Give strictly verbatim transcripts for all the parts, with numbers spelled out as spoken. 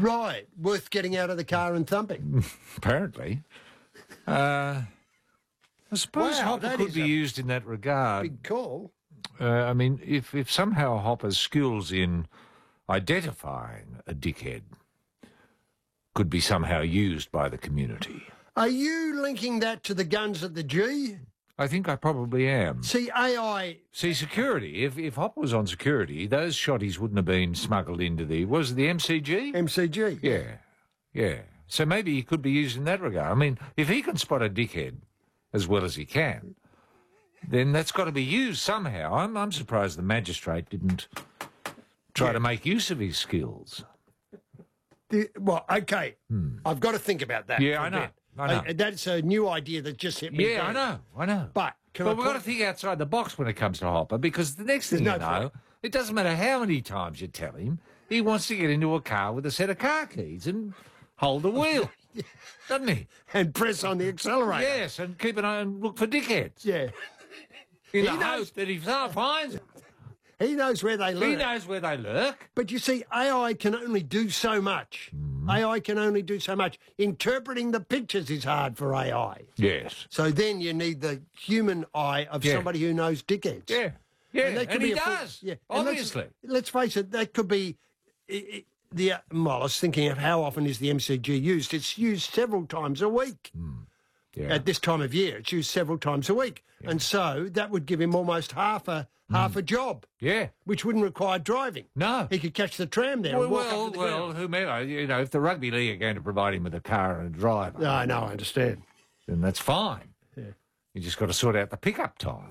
Right, worth getting out of the car and thumping. Apparently. Uh, I suppose Wow, Hopper that could is be a used in that regard. Big call. Uh, I mean, if, if somehow Hopper's skills in identifying a dickhead could be somehow used by the community. Are you linking that to the guns at the G? I think I probably am. See, A I... See, security, if, if Hopper was on security, those shotties wouldn't have been smuggled into the... Was it the M C G? M C G. Yeah, yeah. So maybe he could be used in that regard. I mean, if he can spot a dickhead as well as he can, then that's got to be used somehow. I'm, I'm surprised the magistrate didn't try Yeah. to make use of his skills. The, well, OK. Hmm. I've got to think about that. Yeah, for a I know. bit. I know. Uh, that's a new idea that just hit me. Yeah, down. I know, I know. But can but I we've got to put- think outside the box when it comes to Hopper, because the next thing There's you no know, point. it doesn't matter how many times you tell him, he wants to get into a car with a set of car keys and hold the wheel, doesn't he? And press on the accelerator. Yes, and keep an eye and look for dickheads. Yeah. In He the knows- hope that if someone finds them, He knows where they he lurk. knows where they lurk. But you see, A I can only do so much. Mm-hmm. A I can only do so much. Interpreting the pictures is hard for A I. Yes. So then you need the human eye of Yeah. somebody who knows dickheads. Yeah. Yeah, And, that and, could he be a full- does. yeah. And let's- Obviously. Let's, face it, that could be... i i the well, I was thinking of how often is the M C G used. It's used several times a week. Yeah. At this time of year, it's used several times a week. And so that would give him almost half a half a job, yeah. which wouldn't require driving. No. He could catch the tram there Well, and walk well, up to the well, ground. whomever, you know, if the rugby league are going to provide him with a car and a driver, No, I know, I understand. then that's fine. Yeah. You just got to sort out the pickup time.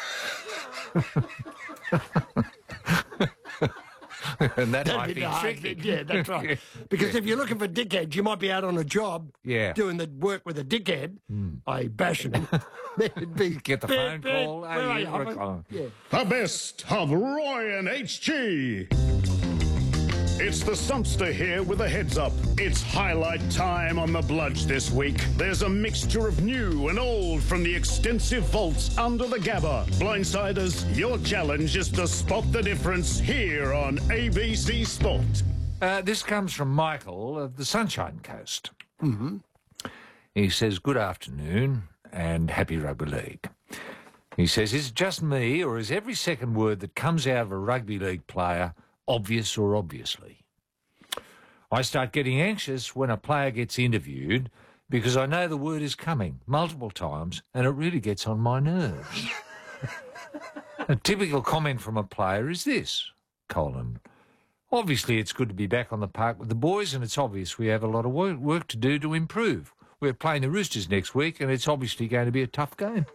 And that That'd might be be the hard tricky. bit. Yeah, that's right. Because if you're looking for dickheads, you might be out on a job Yeah. doing the work with a dickhead, I bashing him. Then it'd be Get the "Beep, phone beep, call. where Hey, are you you, wanna Hopper?" call? Yeah. The best of Roy and H G. It's the Sumpster here with a heads up. It's highlight time on the Bludge this week. There's a mixture of new and old from the extensive vaults under the Gabba. Blindsiders, your challenge is to spot the difference here on A B C Sport. Uh, this comes from Michael of the Sunshine Coast. Mm-hmm. He says, good afternoon and happy rugby league. He says, is it just me or is every second word that comes out of a rugby league player obvious or obviously? I start getting anxious when a player gets interviewed because I know the word is coming multiple times and it really gets on my nerves. A typical comment from a player is this, colon, obviously it's good to be back on the park with the boys and it's obvious we have a lot of work, work to do to improve. We're playing the Roosters next week and it's obviously going to be a tough game.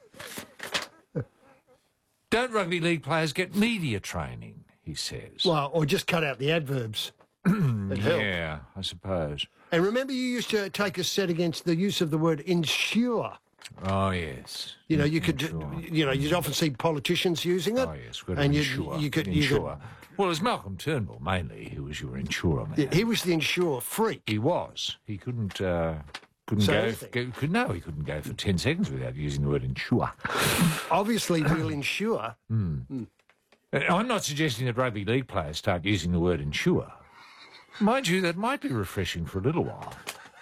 Don't rugby league players get media training, he says. Well, or just cut out the adverbs. That help. Yeah, I suppose. And remember, you used to take a set against the use of the word ensure. Oh, yes. You know, you could, Ensure. you know, you'd often see politicians using it. Oh, yes, we've got to and you'd- ensure. you could, you ensure. Well, it was Malcolm Turnbull, mainly, who was your insurer man. could, he was the ensure freak. He was. He couldn't... Uh, couldn't Say go, anything. go... Could, no, he couldn't go for ten seconds without using the word insure. Obviously, we'll ensure. Uh, I'm not suggesting that rugby league players start using the word insure. Mind you, that might be refreshing for a little while.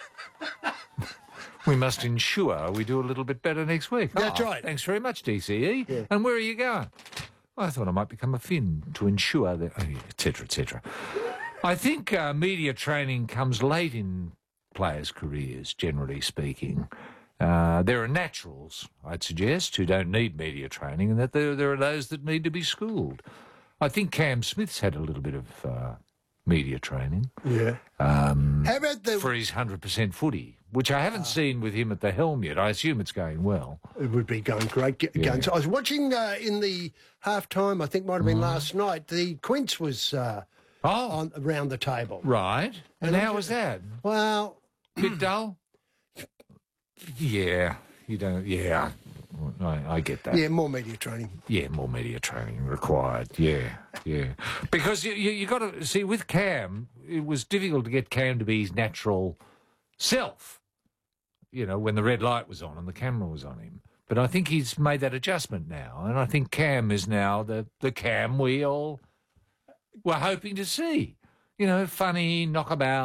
We must ensure we do a little bit better next week. That's Oh, right. Thanks very much, D C E. Yeah. And where are you going? I thought I might become a Finn to ensure that, oh, yeah, et cetera, et cetera. I think uh, media training comes late in players' careers, generally speaking. Uh, there are naturals, I'd suggest, who don't need media training, and that there, there are those that need to be schooled. I think Cam Smith's had a little bit of uh, media training Yeah. um, How about the? for his one hundred percent footy, which I haven't seen with him at the helm yet. I assume it's going well. It would be going great g- Yeah. guns. I was watching uh, in the half time. I think might have been last night. The Quince was uh, Oh, on around the table. right. And, And I'm how ju- was that? Well, Bit dull? Yeah, you don't, yeah, I, I get that. yeah, more media training. Yeah, more media training required. Yeah, yeah. Because you you, you got to see with Cam, it was difficult to get Cam to be his natural self. You know, when the red light was on and the camera was on him. But I think he's made that adjustment now, and I think Cam is now the the Cam we all were hoping to see. You know, funny, knockabout.